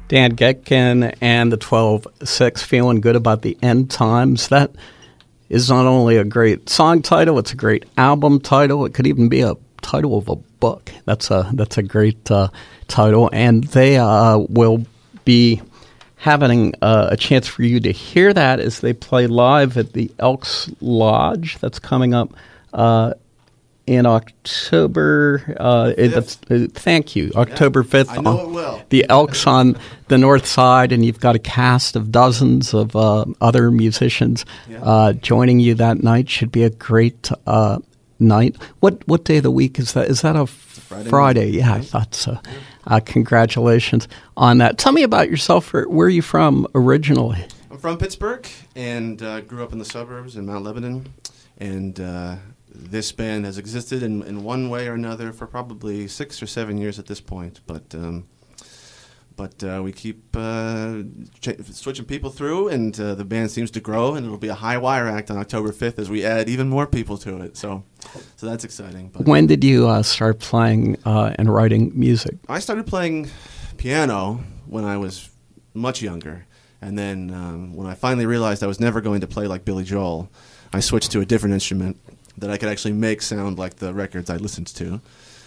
Dan Getkin and the 12-6, Feeling Good About the End Times. That is not only a great song title, it's a great album title. It could even be a title of a book. That's a great title. And they will be having a chance for you to hear that as they play live at the Elks Lodge. That's coming up in October. Thank you. October 5th. I know it will. The Elks on the north side, and you've got a cast of dozens of other musicians joining you that night. Should be a great night. What day of the week is that? Is that a Friday? Yeah, I thought so. Congratulations on that. Tell me about yourself. Where are you from originally? I'm from Pittsburgh and grew up in the suburbs in Mount Lebanon. And this band has existed in one way or another for probably 6 or 7 years at this point. But we keep switching people through, and the band seems to grow, and it'll be a high wire act on October 5th as we add even more people to it. So that's exciting. But when did you start playing and writing music? I started playing piano when I was much younger, and then when I finally realized I was never going to play like Billy Joel, I switched to a different instrument that I could actually make sound like the records I listened to.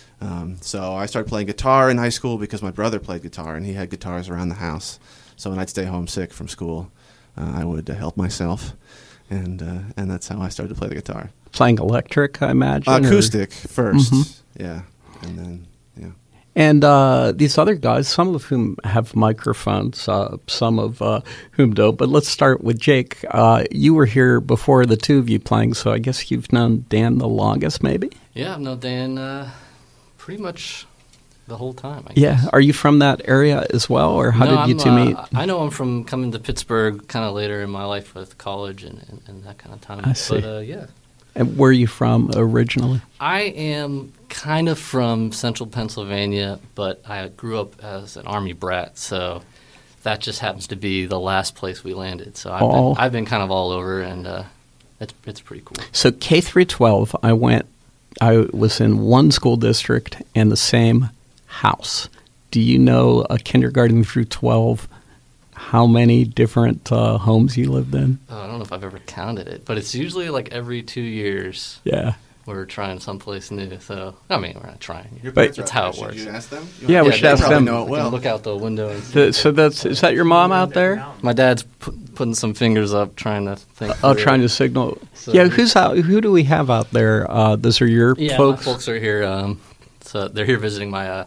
So I started playing guitar in high school because my brother played guitar, and he had guitars around the house. So when I'd stay home sick from school, I would help myself, and that's how I started to play the guitar. Playing electric, I imagine? Acoustic first, yeah, and then, yeah. And these other guys, some of whom have microphones, some of whom don't. But let's start with Jake. You were here before the two of you playing, so I guess you've known Dan the longest, maybe? Yeah, I've known Dan pretty much the whole time, I yeah. guess. Are you from that area as well, or how did you two meet? I know I'm from coming to Pittsburgh kind of later in my life with college and that kind of time. I see. But, yeah. And where are you from originally? I am kind of from central Pennsylvania, but I grew up as an Army brat, so that just happens to be the last place we landed. So I've been kind of all over, and it's pretty cool. So K through 12, I was in one school district and the same house. Do you know a kindergarten through 12, how many different homes you lived in? I don't know if I've ever counted it, but it's usually like every 2 years. Yeah. We're trying someplace new. So, I mean, we're not trying. Your But parents it's are how out it there. works. Should you ask them? Yeah, we should ask them. Know it well. Look out the window. And see. So is that your mom out there? My dad's putting some fingers up, trying to think. Oh, trying to signal. So- Yeah, who's out? Who do we have out there? Those are your folks? My folks are here. So they're here visiting my.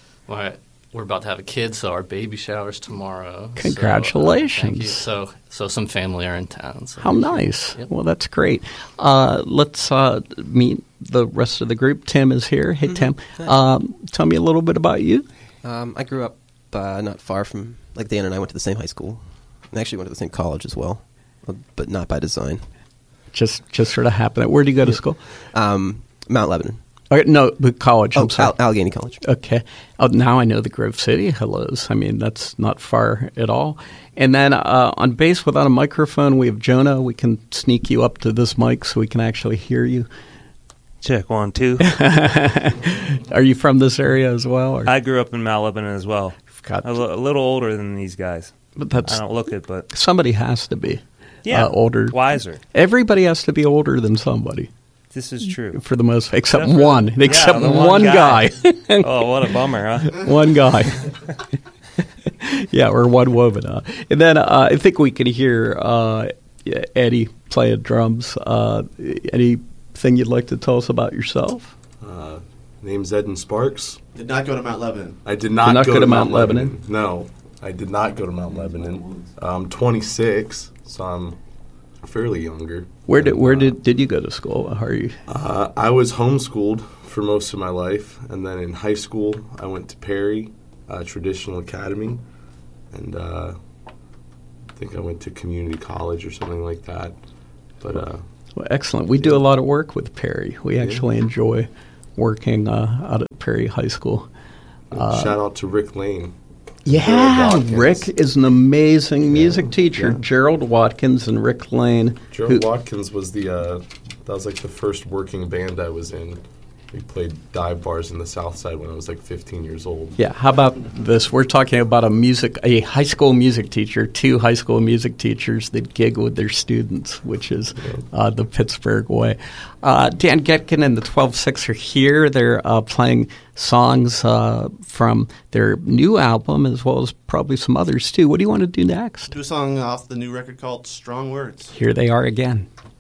We're about to have a kid, so our baby shower's tomorrow. Congratulations. So, thank you. So some family are in town. So How nice. Yep. Well, that's great. Let's meet the rest of the group. Tim is here. Hey, Tim. Tell me a little bit about you. I grew up not far from, like Dan and I went to the same high school. And actually went to the same college as well, but not by design. Just sort of happened. Where did you go to school? Mount Lebanon. Okay, no, but college. I'm sorry. Allegheny College. Okay. Oh, now I know the Grove City Hellos. I mean, that's not far at all. And then on bass without a microphone, we have Jonah. We can sneak you up to this mic so we can actually hear you. Check 1, 2. Are you from this area as well? Or? I grew up in Mount Lebanon as well. A little older than these guys. But I don't look it, but somebody has to be older. Wiser. Everybody has to be older than somebody. This is true. For the most, except the one guy. Oh, what a bummer, huh? One guy. Yeah, or one woman. And then I think we can hear Eddie playing drums. Anything you'd like to tell us about yourself? Name's Eden Sparks. Did not go to Mount Lebanon. I did not go to Mount Lebanon. No, I did not go to Mount Lebanon. I'm 26, so I'm fairly younger. Where did you go to school? How are you? I was homeschooled for most of my life, and then in high school I went to Perry Traditional Academy, and I think I went to community college or something like that. But well, excellent. We do a lot of work with Perry. We actually enjoy working out at Perry High School. Shout out to Rick Lane. Yeah, Rick is an amazing music teacher. Yeah. Gerald Watkins and Rick Lane. Gerald Watkins was that was like the first working band I was in. We played dive bars in the South Side when I was like 15 years old. Yeah, how about this? We're talking about a high school music teacher, 2 high school music teachers that gig with their students, which is the Pittsburgh way. Dan Getkin and the 12-6 are here. They're playing songs from their new album as well as probably some others too. What do you want to do next? Do a song off the new record called Strong Words. Here they are again.